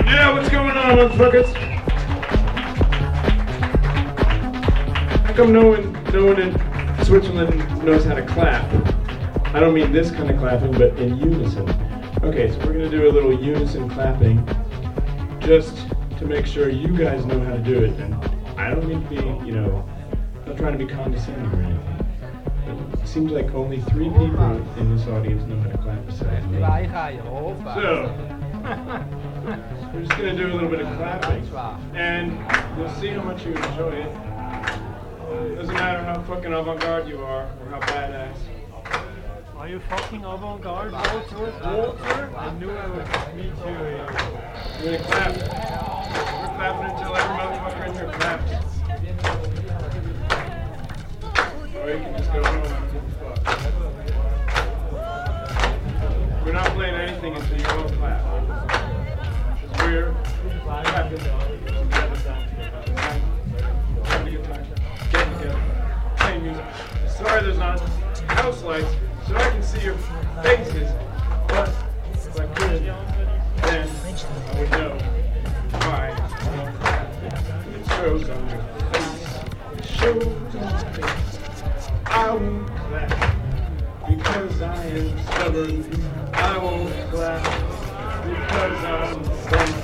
Yeah, what's going on, motherfuckers? How come no one in Switzerland knows how to clap? I don't mean this kind of clapping, but in unison. Okay, so we're gonna do a little unison clapping, just to make sure you guys know how to do it. And I don't mean to be, not trying to be condescending or anything. But it seems like only 3 people in this audience know how to clap besides me. So, we're just going to do a little bit of clapping, and you'll see how much you enjoy it. Doesn't matter how fucking avant-garde you are, or how badass. Are you fucking avant-garde, Walter? I knew I would meet you. We're going to clap. We're clapping until every motherfucker in here claps. Or you can just go home and give a fuck. We're not playing anything until you all clap. We're clapping. Having a good time. Getting together. Playing music. Sorry there's not house lights so I can see your faces. But if I could, then I would know why you clap. It shows on your face. It shows on your face. I won't clap because I am stubborn. I won't clap because I'm